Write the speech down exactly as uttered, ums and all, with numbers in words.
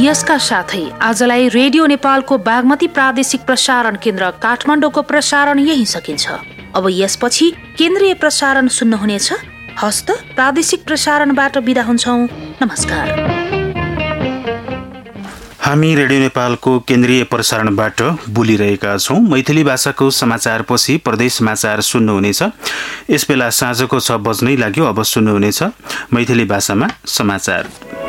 यसका साथै आजलाई रेडियो नेपालको बागमती प्रादेशिक प्रसारण केन्द्र काठमाडौँको प्रसारण यही सकिन्छ। अब यसपछि केन्द्रीय प्रसारण सुन्नुहुनेछ। हस्त प्रादेशिक प्रसारणबाट बिदा हुन्छौं। नमस्कार। हामी रेडियो नेपालको केन्द्रीय प्रसारणबाट बोलिरहेका छौं। मैथिली भाषाको समाचारपछि प्रदेश समाचार सुन्नुहुनेछ। यसबेला साँझको छ बज्नै लाग्यो। अब सुन्नुहुनेछ मैथिली भाषामा समाचार।